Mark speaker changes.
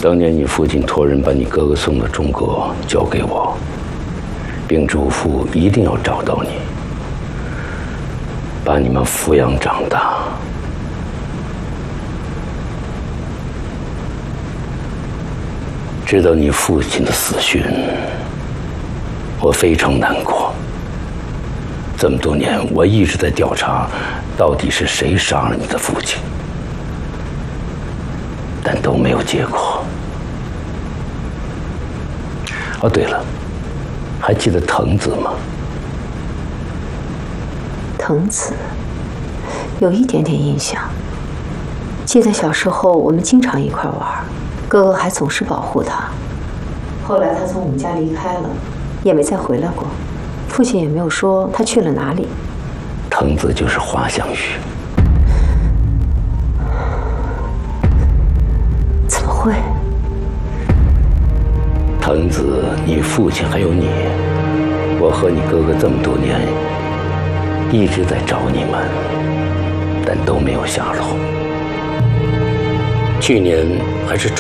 Speaker 1: 当年你父亲托人把你哥哥送到中国交给我，并嘱咐一定要找到你，把你们抚养长大。知道你父亲的死讯，我非常难过。这么多年，我一直在调查，到底是谁杀了你的父亲，但都没有结果。哦，对了，还记得藤子吗？
Speaker 2: 藤子，有一点点印象。记得小时候我们经常一块玩，哥哥还总是保护他。后来他从我们家离开了，也没再回来过。父亲也没有说他去了哪里。
Speaker 1: 藤子就是花香玉。
Speaker 2: 怎么会？
Speaker 1: 藤子，你父亲还有你，我和你哥哥这么多年一直在找你们，但都没有下落。去年还是